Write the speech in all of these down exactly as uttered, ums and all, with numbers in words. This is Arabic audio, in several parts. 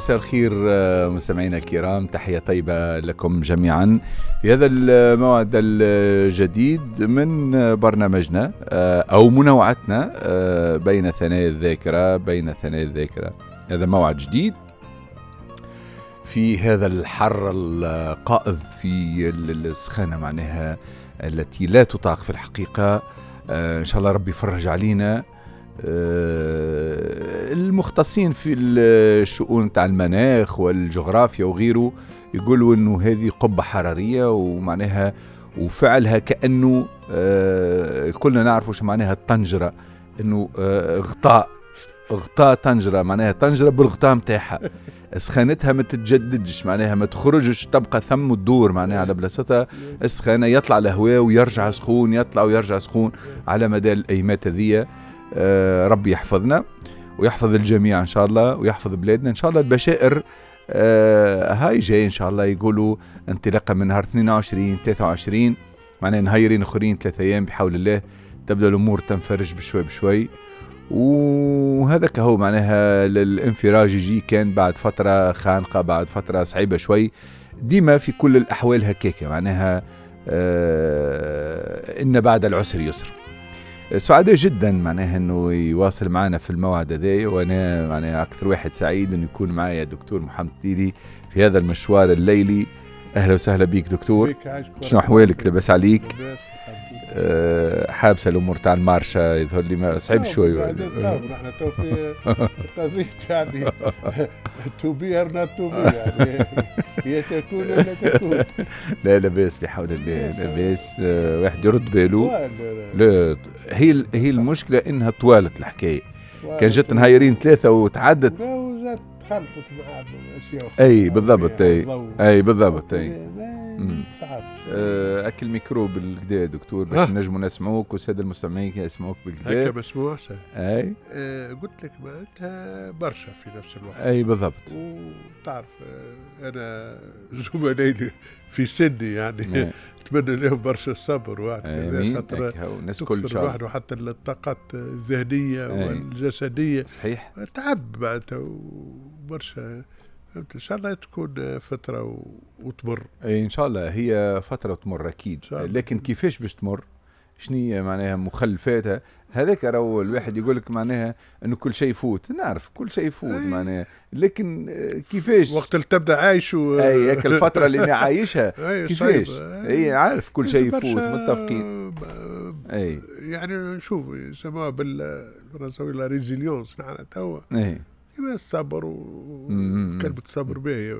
مساء الخير مستمعينا الكرام، تحية طيبة لكم جميعا في هذا الموعد الجديد من برنامجنا أو منوعتنا بين ثنايا الذاكرة بين ثنايا الذاكرة. هذا موعد جديد في هذا الحر القائض، في السخانة معناها التي لا تطاق في الحقيقة. إن شاء الله ربي يفرج علينا. المختصين في الشؤون تاع المناخ والجغرافيا وغيره يقولوا انه هذه قبة حرارية، ومعناها وفعلها كأنه كلنا نعرف وش معناها الطنجرة، انه غطاء غطاء طنجرة، معناها طنجرة بالغطاء متاعها، سخانتها ما تتجددش، معناها ما تخرجش، تبقى ثم الدور معناها على بلاصتها. السخانة يطلع الهواء ويرجع سخون، يطلع ويرجع سخون على مدى الايامات هذه. آه ربي يحفظنا ويحفظ الجميع إن شاء الله، ويحفظ بلادنا إن شاء الله. البشائر آه هاي جاي إن شاء الله، يقولوا انطلاقا من نهار اثنين وعشرين ثلاثة وعشرين، معناها نهايرين أخرين ثلاثة أيام بحول الله تبدأ الأمور تنفرج بشوي بشوي. وهذا كهو معناها الانفراج يجي كان بعد فترة خانقة، بعد فترة صعيبة شوي، ديما في كل الأحوال هكاكة، معناها آه إن بعد العسر يسر. سعداء جدا معناها انه يواصل معنا في الموعد هذا، وانا معناها اكثر واحد سعيد انه يكون معايا دكتور محمد تيري في هذا المشوار الليلي. اهلا وسهلا بيك دكتور، شنو احوالك؟ لاباس عليك؟ أه حابسه الامور تاع المارشا، يظهر لي ما صعب شوي. نحن تو في قضيه يعني تو بي ار نوت تو بي، يعني هي تكون ولا تكون. لا لاباس بحول الله، لاباس. أه واحد يرد باله. لا هي هي المشكله انها طوالت الحكايه، كان جت نهايرين ثلاثه وتعدت وجات خلطت مع اشياء. اي بالضبط، اي اي بالضبط، اي صعب. اكل ميكرو بالكدا دكتور باش نجموا نسمعوك والساده المستمعين يسمعوك بالكدا. هكا مسموع اي آه قلت لك معناتها برشا في نفس الوقت. اي بالضبط. وتعرف آه انا زملائي في سني يعني نتمنى لهم برشا الصبر واحد كذا، خاطر الناس كل شهر الواحد وحتى الطاقات الذهنيه والجسديه صحيح تعب معناتها وبرشا. ان شاء الله تكون فتره وتمر. اي ان شاء الله هي فتره تمر اكيد، لكن كيفاش باش تمر؟ شنو معناها مخلفاتها؟ هذاك راهو الواحد يقول لك معناها انه كل شيء يفوت، نعرف كل شيء يفوت معناها، لكن كيفاش وقت اللي تبدا عايش و... اي هيك الفتره اللي انا عايشها كيفاش اي عارف كل شيء يفوت، متفقين. اي يعني نشوف يسموها بالفرنساوي لا ريزيليونس، نحن توا اي كما الصبر وكلمة صبر باهية.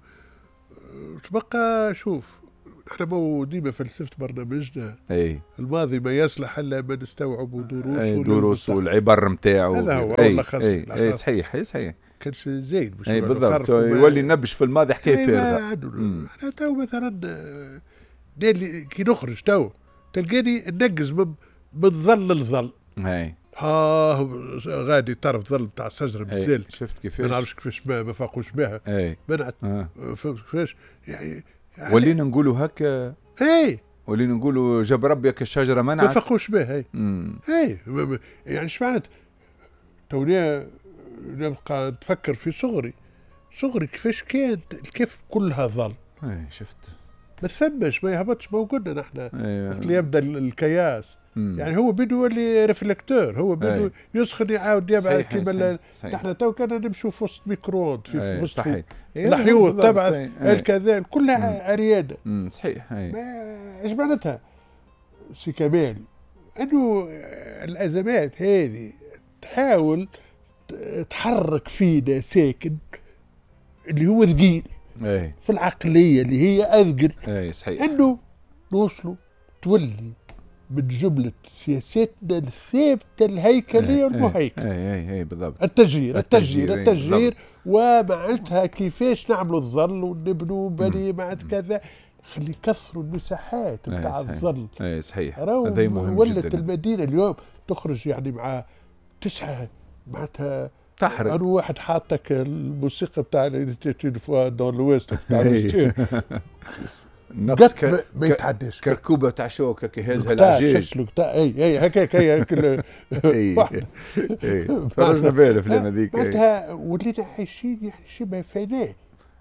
تبقى شوف احنا مو ديما فلسفة برنامجنا اي الماضي ما يصلح الا ما نستوعب دروس اي دروس والعبر نتاعو. هذا هو اول خاص. اي, أي صحيح اي صحيح كانش زين باش اي بالضبط، يولي نبش في الماضي حكاية فارغة. انا تو مثلا كي نخرج تو تلقاني ننقز من ظل لظل. اي ها غادي تعرف ظل بتاع الشجره بالزلت، شفت كيفاش ما نعرفش كيفاش ما, ما فاقوش بها. اي منعت آه. فهمت كيفاش يعني, يعني ولينا نقولوا هكا. اي ولينا نقولوا جاب ربك الشجره منعت، ما فاقوش بها. اي اي يعني ايش معنات توني نبقى نتفكر في صغري صغري كيفاش كانت كيف كلها ظل. اي شفت ما ثمش ما يهبطش، ما قلنا نحن وقت اللي يبدا الكياس. مم. يعني هو بده يولي ريفلكتور، هو بده يسخن يعاود يبعد كيما نحن تو كنا نمشوا في وسط ميكروند في وسط الحيوط تبع الكذا كلها عريانه. صحيح. ايش معناتها سي كمال؟ انه الازمات هذه تحاول تحرك فينا ساكن اللي هو ثقيل أي. في العقليه اللي هي اثقل. اي صحيح، انه نوصلوا تولي من جملة سياساتنا الثابتة الهيكلية والمهيكلة. اي اي اي بالضبط. التشجير التشجير التشجير ومعناتها كيفاش نعملوا الظل ونبنوا بني معناتها كذا، خلي يكثروا المساحات نتاع الظل. اي صحيح، هذا مهم ولت جدا. المدينة اليوم تخرج يعني مع تسعة معناتها تحرق. أنا واحد حاطك الموسيقى بتاع دون الويست بتاع نقص ك... ما يتعداش كركوبه تاع شوكه كي هازها العجاج. اي اي هكاك هي كل واحده. اي فرجنا بها الافلام هذيك. معناتها ولينا عايشين يعني شبه فناء.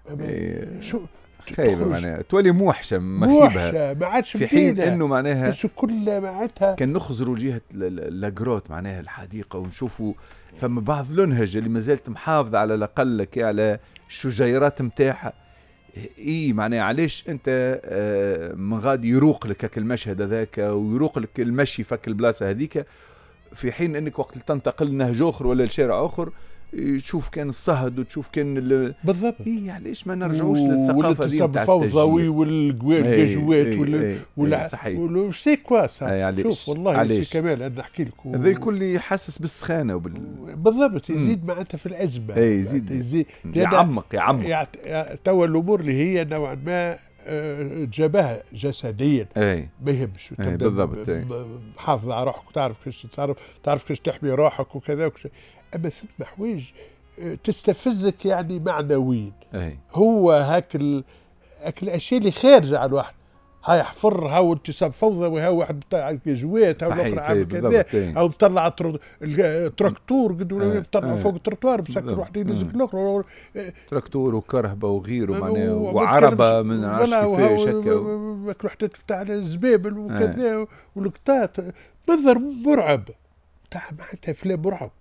شو خايبه معناها تولي موحشه مخيبها ما عادش في حين انه معناها كل معناتها كان نخزروا جهه لاجروت معناها الحديقه ونشوفوا فما بعض الانهج اللي ما زالت محافظه على الاقل على الشجيرات نتاعها. اي معناها علاش انت آه من غادي يروق لك هاك المشهد هذاك ويروق لك المشي فك البلاصه هذيك، في حين انك وقت تنتقل لنهج اخر ولا لشارع اخر تشوف كان الصهد وتشوف كان بالضبط. اي علاش ما نرجعوش للثقافه هذه تاع الفوضوي والجاجوات ولا ولا ولا سي كوا سا. شوف والله سي كمال انا نحكي لكم هذا الكل يحسس بالسخانه وبال... بالضبط يزيد معناتها في الازمه. اي يزيد يزيد يعمق يعمق يعت... توا الامور اللي هي نوعا ما جابها جسديا اي ما يهمش بالضبط. محافظ على روحك وتعرف كيفاش تتصرف تعرف كيفاش تحمي روحك وكذا وكذا. اما ثم حوايج تستفزك يعني معنويا. هو هاك ال... هاك الاشياء اللي خارجه على الواحد. هاي حفر هاو انتصاب فوضى وهاو واحد بتاع جوات هاو الاخر عامل كذا او مطلع تراكتور قد مطلع فوق التروتوار مسكر واحد ينزل الاخر تراكتور وكرهبه وغيره معناها وعربه من عرفت كيفاش هكا الوحدات بتاع الزبابل وكذا والقطات منظر مرعب تاع معناتها افلام مرعب.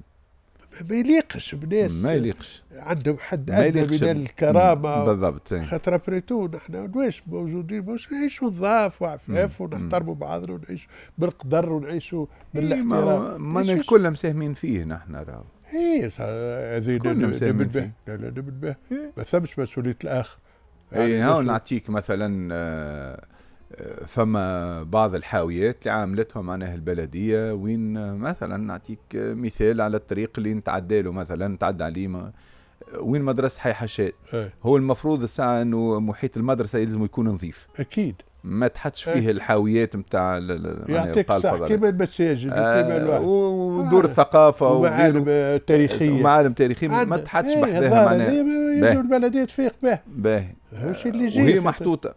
ما يليقش بناس ما يليقش عندهم حد ادنى من الكرامه بالضبط. خاطر بريتو نحن واش موجودين باش نعيشوا نظاف وعفاف ونحترموا بعضنا ونعيشوا بالقدر ونعيشوا بالاحترام. ما ما كلنا مساهمين فيه نحن راهو. اي هذه كلنا مساهمين فيه. لا لا نبت به ما ثمش مسؤوليه الاخر. اي هاو نعطيك مثلا آه فما بعض الحاويات اللي عاملتها معناها البلديه وين مثلا نعطيك مثال على الطريق اللي نتعدى له مثلا نتعدى عليه وين مدرسه حي حشاد. هو المفروض الساعه انه محيط المدرسه يلزم يكون نظيف اكيد ما تحطش فيه الحاويات نتاع يعطيك الصح كيما المساجد آه ودور آه الثقافه ومعالم تاريخيه ومعالم تاريخيه ما تحطش بحذاها معناها يلزم البلديه تفيق به باهي وهي محطوطه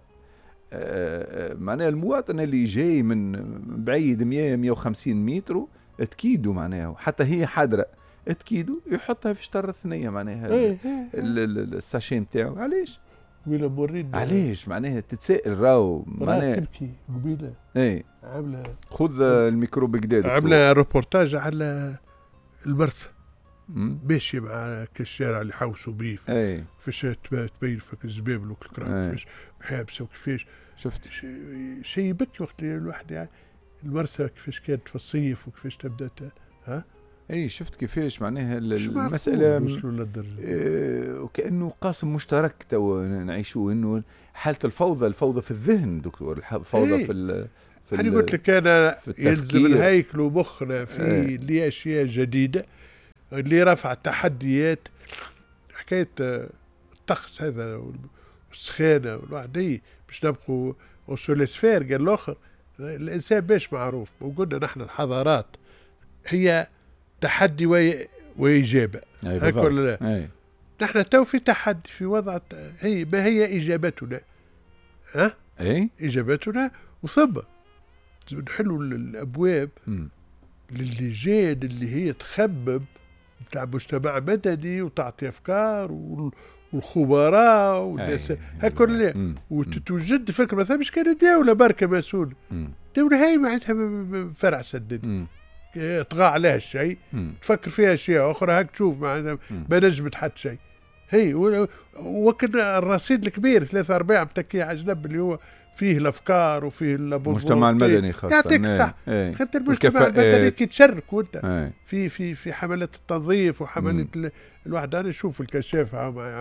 آه معناها المواطن اللي جاي من بعيد مية مية وخمسين متر تكيدوا معناها حتى هي حاضره تكيدوا يحطها في شطر الثنيه معناها الساشين نتاعو. علاش قبيله مورين علاش معناها تتسائل راهو معناها تبكي قبيله اي عامله خذ الميكرو بقداد عامله روبورتاج على المرسى ماشي مع الشارع اللي حوسوا بيه اي كيفاش تبين فك الزبابل والكرام كيفاش حابسه وكيفاش شفت شيء يبكي وقت الواحد يعني المرسى كيفاش كانت في الصيف وكيفاش تبدا ها اي شفت كيفاش معناها المساله وصلوا للدرجه اه وكانه قاسم مشترك تو نعيشوه انه حاله الفوضى الفوضى في الذهن دكتور الفوضى ايه. في في انا قلت لك انا يلزم الهيكل ومخنا في ايه. لاشياء جديده اللي رفع تحديات حكايه الطقس هذا والسخانه والوعدي باش نبقوا وسوليسفير قال الاخر الانسان باش معروف وقلنا نحن الحضارات هي تحدي وي... وإجابة هكا ولا لا؟ أي. نحن تو في تحدي في وضع هي ما هي إجابتنا؟ ها؟ أي؟ إجابتنا وثم نحلوا الأبواب م. للجان اللي هي تخبب بتاع مجتمع مدني وتعطي أفكار وال... والخبراء والناس هكا ولا لا؟ وتتوجد فكرة مثلا مش كانت دولة بركة مسؤول الدولة هاي معناتها فرع سدد طغى عليها الشيء تفكر فيها اشياء اخرى هاك تشوف ما نجمت حتى شيء هي وكن الرصيد الكبير ثلاثة أرباع متكي على جنب اللي هو فيه الافكار وفيه المجتمع المدني خاصه يعطيك صح خاطر المجتمع المدني كي تشارك وانت في في في حملات التنظيف وحملات الواحد انا نشوف الكشاف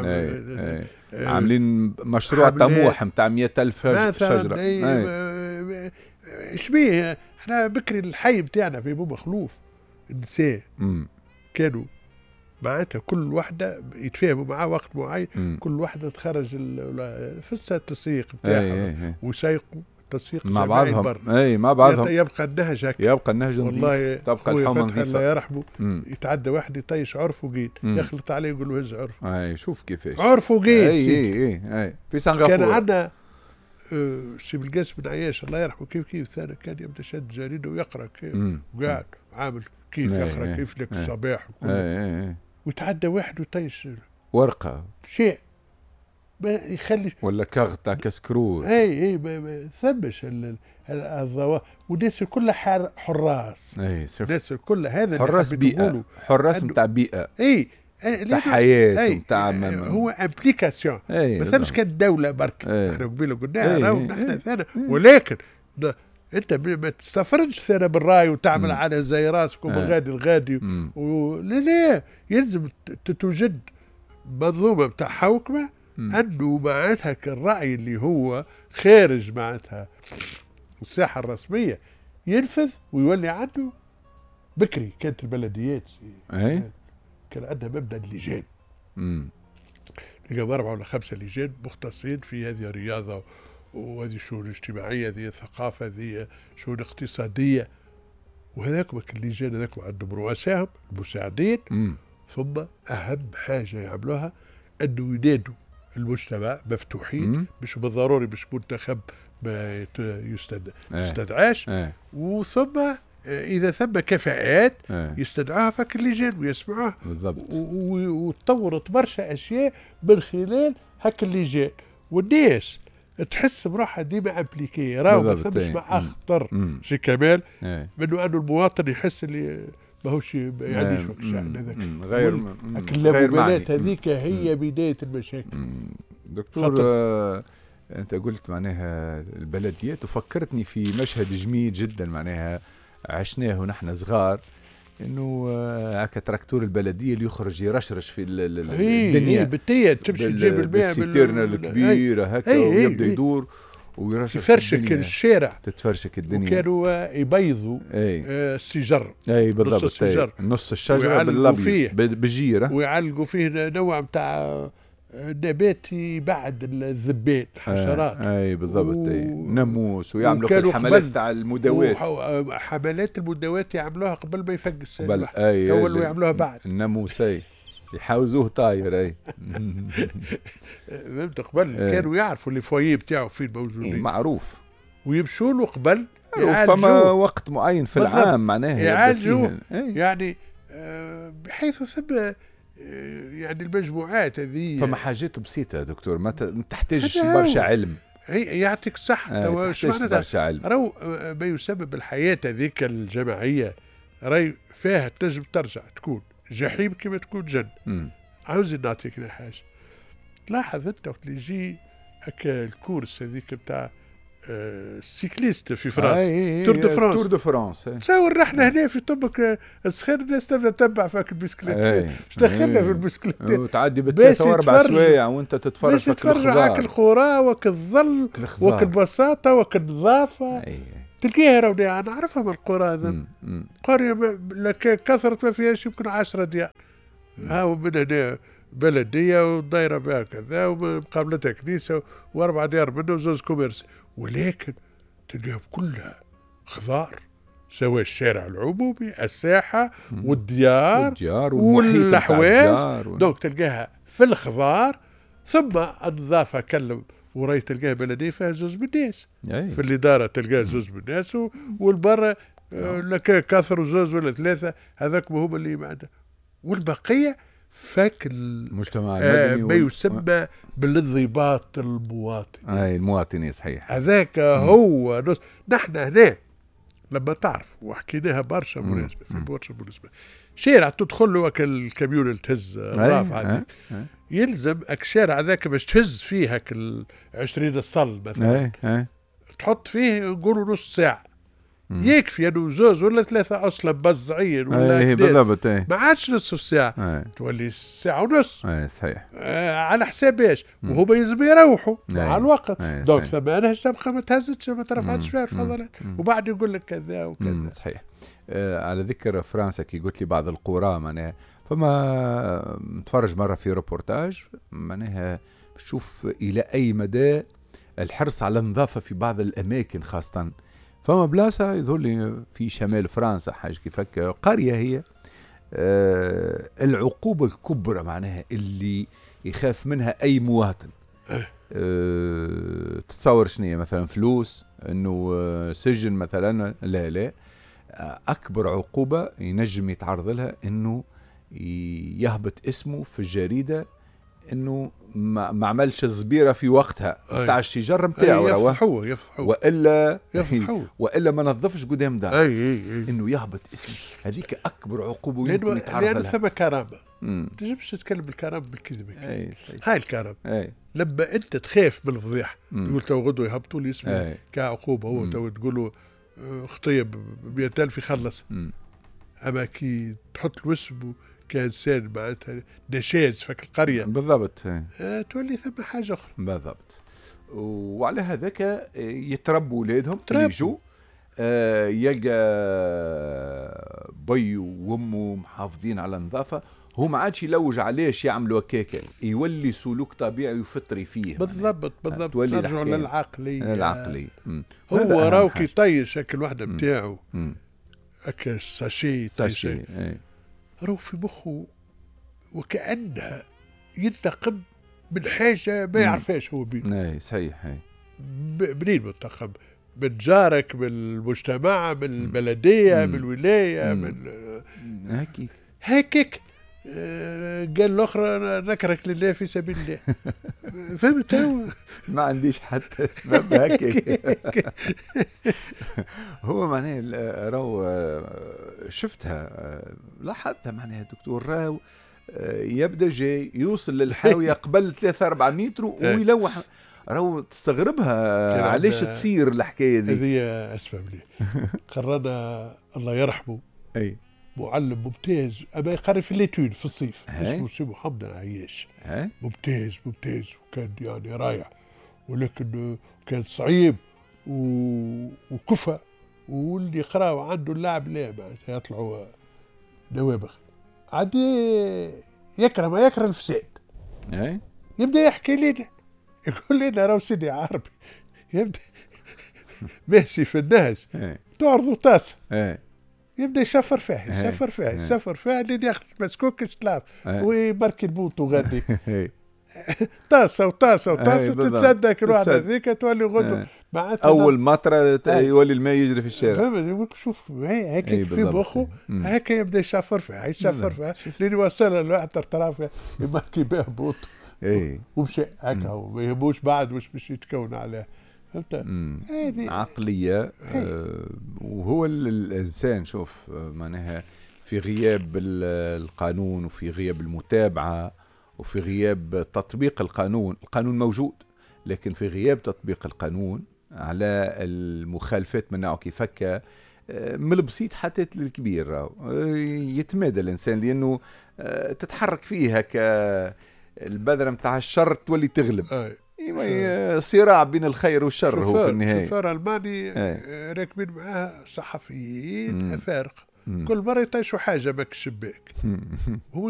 عاملين مشروع طموح نتاع مئة ألف شجره شبيه احنا بكري الحي بتاعنا في بوبا خلوف النساء كانوا معناتها كل واحدة يتفاهموا معاه وقت معين مم. كل واحدة تخرج في التسويق بتاعها ويسيقوا التسويق مع بعضهم اي مع بعضهم يبقى النهج هكا يبقى النهج والله تبقى الحومه نظيفه الله يرحمه يتعدى واحد يطيش عرف وقيل يخلط عليه يقول له هز عرف اي شوف كيفاش عرف وقيل اي اي اي, أي. في سنغافورة كان عندنا آه سي بالقاسم بن عياش الله يرحمه كيف كيف ثاني كان يبدا شد جريده ويقرا كيف وقاعد عامل كيف يقرا كيف لك الصباح وكله ويتعدى واحد ويطيش ورقه شيء ما يخلي ولا كاغ تاع كسكرو. اي اي ما ثبش الضوء والناس كلها حراس. اي الناس كلها هذا حراس بيئه، حراس نتاع بيئه. اي تاع حياه نتاع هو امبليكاسيون. ما ثمش كان الدوله برك. احنا قبيله قلنا راهو نحن ثاني ولكن انت ما تستفردش ثاني بالراي وتعمل على زي راسك وبغادي الغادي لا لا يلزم توجد منظومه نتاع حوكمه انه معناتها الراي اللي هو خارج معناتها الساحه الرسميه ينفذ ويولي عنده بكري. كانت البلديات اي كان عندها مبدا اللجان. امم تلقى اربعه ولا خمسه لجان مختصين في هذه الرياضه وهذه الشؤون الاجتماعيه، هذه الثقافه، هذه شؤون اقتصاديه، وهذاكم اللجان هذاكم عندهم رؤسائهم المساعدين. مم. ثم اهم حاجه يعملوها انه ينادوا المجتمع مفتوحين، مش بالضروري مش منتخب ما يستدعاش. اه. وثم اذا ثم كفاءات اه. يستدعوها فك اللجان ويسمعوها بالضبط، وتطورت برشا اشياء من خلال هك اللجان، والناس تحس بروحها ديما امبليكي. راهو ما ثمش ما اخطر شي كمال اه. منه انه المواطن يحس اللي ماهوش يعنيش وقت الشعب هذاك غير غير معنات هذيك هي بدايه المشاكل. مم. دكتور آه انت قلت معناها البلديات وفكرتني في مشهد جميل جدا معناها عشناه ونحن صغار، انه هكا تراكتور البلديه اللي يخرج يرشرش في الدنيا بالتيه تمشي تجيب الماء بالسيتيرنا الكبيره هكا ويبدا يدور ويفرشك الشارع، تتفرشك الدنيا. وكانوا يبيضوا آه السجر. اي بالضبط، نص السجر نص الشجره بالابيض بالجيره، ويعلقوا فيه نوع نتاع نبات يبعد الذبان الحشرات. اي بالضبط و... اي ناموس، ويعملوا الحملات تاع المداوات. حملات المداوات يعملوها قبل ما يفقس قبل اي تولوا يعملوها بعد الناموس. اي يحاوزوه طاير. اي فهمت قبل كانوا يعرفوا اللي فويه بتاعه فين موجودين. اي معروف، ويمشوا له قبل فما وقت معين في العام معناها يعالجوا يعني آه بحيث ثم يعني المجموعات هذه فما حاجات بسيطة دكتور، ما تحتاجش برشا علم. هي يعطيك الصحة. آه تحتاج برشا علم. راهو ما يسبب الحياة هذيك الجماعية راهي فيها تنجم ترجع تكون جحيم كما تكون جنة. عاوز نعطيك حاجة تلاحظ انت وقت اللي يجي هكا الكورس هذيك بتاع السيكليست في فرنسا، تور دو فرانس، تور دو فرانس. تصور نحن هنا في طبك السخير الناس تبدا تتبع فيك البسكليت، اش دخلنا في البسكليت وتعدي بالثلاثة واربع سوايع وانت تتفرج في الخضار، وك الخضار وك الظل وك البساطة وك النظافة. تلقيها راهو نعرفها من القرى هذا قرية لك كثرة ما فيهاش يمكن عشرة ديار. ها ومن هنا بلدية ودايرة بها كذا ومقابلتها كنيسة واربع ديار منه وزوز كوميرس، ولكن تلقاها كلها خضار، سواء الشارع العمومي، الساحة والديار, والديار والأحواز. دونك تلقاها في الخضار، ثم النظافة كلم وراي تلقاها بلدية فيها زوز من الناس. في الإدارة تلقاها زوز من الناس، والبرة لك كثر زوز ولا ثلاثة، هذاك هما اللي معده، والبقية فاك المجتمع المدني آه ما يسمى بالانضباط المواطني. اي المواطني صحيح، هذاك هو نص. نحن هنا لما تعرف وحكيناها برشا مناسبة في برشا مناسبة، شارع تدخل له الكاميون اللي تهز الرافعة هذيك، يلزم الشارع هذاك باش تهز فيه هاك عشرين الصل مثلا، أي. أي. تحط فيه نقولوا نص ساعة. مم. يكفي انه زوز ولا ثلاثة اصلا بزعين ولا ايه بالضبط. ايه ما عادش نصف ساعة، ايه. تولي ساعة ونص. ايه صحيح. آه على حساب ايش؟ وهما يلزم يروحوا ايه. مع الوقت. ايه دونك ثمانية تبقى ما تهزتش ما ترفعتش فيها الفضلات، وبعد يقول لك كذا وكذا. مم. صحيح. آه على ذكر فرنسا كي قلت لي بعض القرى معناها، فما نتفرج مرة في روبورتاج معناها شوف إلى أي مدى الحرص على النظافة في بعض الأماكن، خاصة فما بلاصة يظهر لي في شمال فرنسا حاجة كيفك قرية هي آه العقوبة الكبرى معناها اللي يخاف منها أي مواطن أه تتصور شنية مثلا فلوس انه سجن مثلا؟ لا لا، اكبر عقوبة ينجم يتعرض لها انه يهبط اسمه في الجريدة انه ما, ما عملش الزبيرة في وقتها تاع الشجر نتاعو، يفضحوه يفضحوه والا يفضحوه والا ما نظفش قدام دار. اي اي اي انه يهبط اسمه، هذيك اكبر عقوبة يمكن يتعرض لها. لأن لها. ثم كرامة، ما تنجمش تتكلم بالكرامة بالكذب. هاي الكرامة. أي. لما انت تخاف من الفضيحة تقول تو غدوة يهبطوا لي اسمي كعقوبة، هو تو تقول له خطية ب مئة ألف يخلص. مم. اما كي تحط الوسم كإنسان معناتها نشاز فك القرية بالضبط، آه تولي ثم حاجة أخرى. بالضبط. وعلى هذاك يتربوا ولادهم يجوا آه يلقى بي وامه محافظين على النظافة، هو ما عادش يلوج علاش يعملوا هكاكا، يولي سلوك طبيعي وفطري فيه. بالضبط بالضبط. نرجعوا للعقلية. العقلية هو راهو كي يطيش هكا الوحدة نتاعو هكا ساشي ساشي راهو في مخه وكأنها ينتقم من حاجة ما يعرفهاش هو بيه. اي صحيح. اي منين منتقم؟ من جارك، من المجتمع، من البلدية، من الولاية، من هكيك هكيك. آه قال الأخرى نكرك لله في سبيل الله. فهمت؟ ما عنديش حتى سبب هكيك. هو معناه راهو شفتها لاحظتها معناها دكتور، راهو يبدا جاي يوصل للحاوية قبل ثلاثة أربعة متر ويلوح. راهو تستغربها علاش تصير الحكاية دي. هذه أسباب لي. قررنا الله يرحمه أي معلم ممتاز أما يقرر في الليتون في الصيف اسمه سي محمد العياش. ممتاز ممتاز وكان يعني رايح، ولكن كان صعيب وكفى، واللي يقراو عنده اللاعب لا معناتها يطلعوا نوابغ. عادي يكره ما يكره الفساد. اي يبدا يحكي لنا يقول لنا راهو سيدي عربي، يبدا ماشي في النهج تعرضوا طاسه يبدا يشفر فيها يشفر فيها يشفر فيها لين ياخذ مسكوك يشتلاف ويبركي البوط وغادي طاسه وطاسه وطاسه تتصدى كل واحده هذيك تولي غدوه معناتها اول مطره يولي الماء يجري في الشارع. فهمت؟ شوف هيك في مخه هيك يبدا يشفر فيها يشفر فيها لين يوصلها لواحد طرطرافه يبركي بها بوط ومشي هكا وما يهموش بعد واش باش يتكون عليه. فهمت؟ عقلية. آه وهو الإنسان شوف معناها في غياب القانون وفي غياب المتابعة وفي غياب تطبيق القانون، القانون موجود لكن في غياب تطبيق القانون على المخالفات من نوعه كيفك من البسيط حتى للكبير يتمادى الإنسان، لأنه تتحرك فيها كالبذرة متاع الشر تولي تغلب. أي. صراع بين الخير والشر هو في النهاية. شوفار ألماني راكبين معاه صحفيين أفارقة كل مرة يطيشوا حاجة باك الشباك. هو